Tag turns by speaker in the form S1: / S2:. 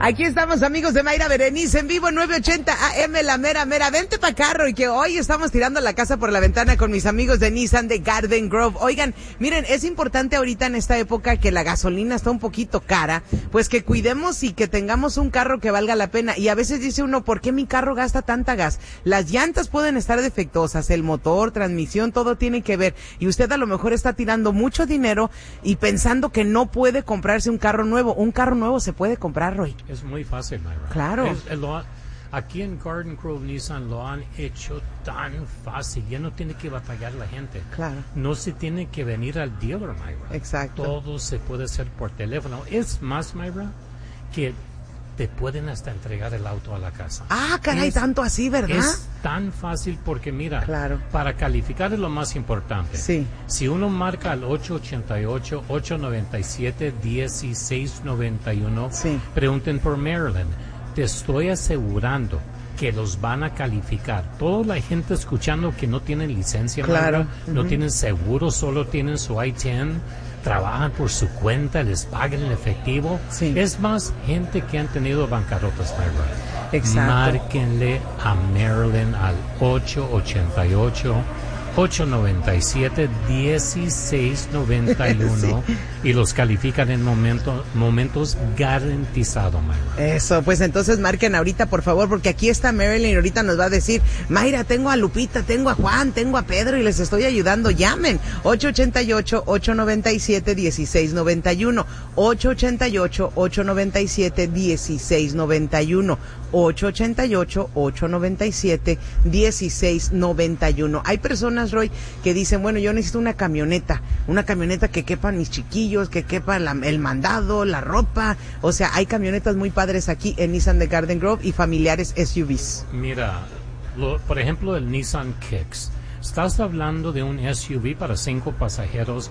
S1: Aquí estamos, amigos de Mayra Berenice, en vivo en 980 AM, la mera mera. Vente pa' carro, y que hoy estamos tirando la casa por la ventana con mis amigos de Nissan de Garden Grove. Oigan, miren, es importante ahorita en esta época que la gasolina está un poquito cara, pues que cuidemos y que tengamos un carro que valga la pena. Y a veces dice uno, ¿por qué mi carro gasta tanta gas? Las llantas pueden estar defectuosas, el motor, transmisión, todo tiene que ver. Y usted a lo mejor está tirando mucho dinero y pensando que no puede comprarse un carro nuevo. Un carro nuevo se puede comprar, Roy.
S2: Es muy fácil, Mayra.
S1: Claro.
S2: Aquí en Garden Grove Nissan lo han hecho tan fácil. Ya no tiene que batallar la gente.
S1: Claro.
S2: No se tiene que venir al dealer, Mayra.
S1: Exacto.
S2: Todo se puede hacer por teléfono. Es más, Mayra, que te pueden hasta entregar el auto a la casa.
S1: Ah, caray, tanto así, ¿verdad?
S2: Es tan fácil porque, mira,
S1: claro,
S2: para calificar es lo más importante.
S1: Sí.
S2: Si uno marca al 888-897-1691,
S1: sí,
S2: pregunten por Marilyn. Te estoy asegurando que los van a calificar. Toda la gente escuchando que no tienen licencia,
S1: claro,
S2: Mayra, no tienen seguro, solo tienen su I-10, trabajan por su cuenta, les pagan en efectivo.
S1: Sí.
S2: Es más, gente que han tenido bancarrotas, Mayra.
S1: Exacto.
S2: Márquenle a Marilyn al 888-897-1691
S1: sí,
S2: y los califican en momentos garantizado, Mayra.
S1: Eso, pues entonces marquen ahorita, por favor, porque aquí está Marilyn y ahorita nos va a decir, Mayra, tengo a Lupita, tengo a Juan, tengo a Pedro y les estoy ayudando. Llamen, 888-897-1691, 888-897-1691, 888-897-1691. Hay personas, Roy, que dicen, bueno, yo necesito una camioneta que quepan mis chiquillos, que quepa el mandado, la ropa. O sea, hay camionetas muy padres aquí en Nissan de Garden Grove y familiares SUVs.
S2: Mira, por ejemplo, el Nissan Kicks. Estás hablando de un SUV para 5 pasajeros